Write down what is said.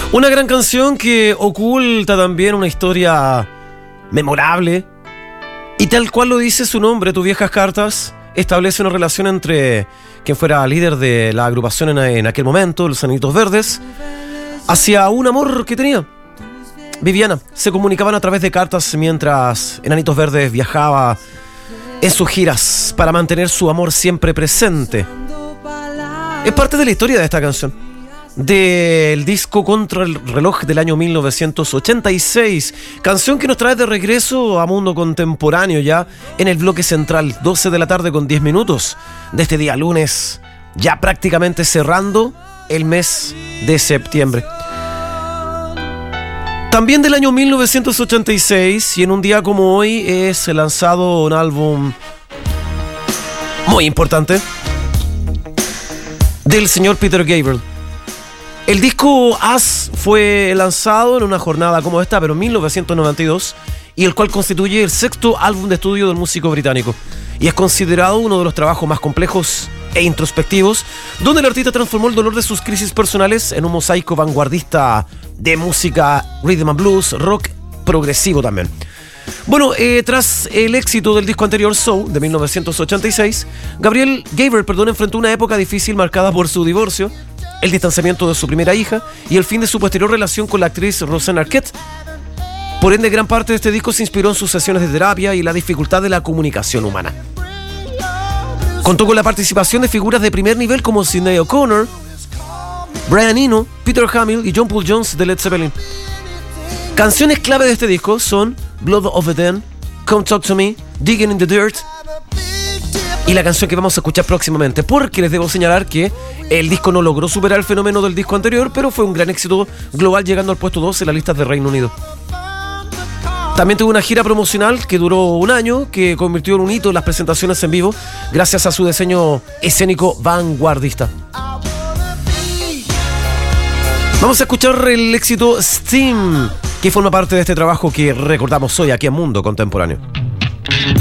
Una gran canción que oculta también una historia memorable y tal cual lo dice su nombre, Tus viejas cartas, establece una relación entre quien fuera líder de la agrupación en aquel momento, los Enanitos Verdes, hacia un amor que tenía. Viviana. Se comunicaban a través de cartas mientras Enanitos Verdes viajaba en sus giras para mantener su amor siempre presente. Es parte de la historia de esta canción, del disco Contra el reloj del año 1986, canción que nos trae de regreso a mundo contemporáneo ya en el bloque central, 12 de la tarde con 10 minutos de este día lunes, ya prácticamente cerrando el mes de septiembre. También del año 1986, y en un día como hoy es lanzado un álbum muy importante del señor Peter Gabriel. El disco As fue lanzado en una jornada como esta, pero en 1992, y el cual constituye el sexto álbum de estudio del músico británico. Y es considerado uno de los trabajos más complejos e introspectivos, donde el artista transformó el dolor de sus crisis personales en un mosaico vanguardista de música rhythm and blues, rock progresivo también. Bueno, tras el éxito del disco anterior, Soul, de 1986, Gabriel enfrentó una época difícil marcada por su divorcio, el distanciamiento de su primera hija y el fin de su posterior relación con la actriz Rosanna Arquette. Por ende, gran parte de este disco se inspiró en sus sesiones de terapia y la dificultad de la comunicación humana. Contó con la participación de figuras de primer nivel como Sinéad O'Connor, Brian Eno, Peter Hamill y John Paul Jones de Led Zeppelin. Canciones clave de este disco son Blood of the Dead, Come Talk to Me, Digging in the Dirt y la canción que vamos a escuchar próximamente, porque les debo señalar que el disco no logró superar el fenómeno del disco anterior, pero fue un gran éxito global, llegando al puesto 2 en las listas de Reino Unido. También tuvo una gira promocional que duró un año, que convirtió en un hito en las presentaciones en vivo gracias a su diseño escénico vanguardista. Vamos a escuchar el éxito Steam, que forma parte de este trabajo que recordamos hoy aquí en Mundo Contemporáneo.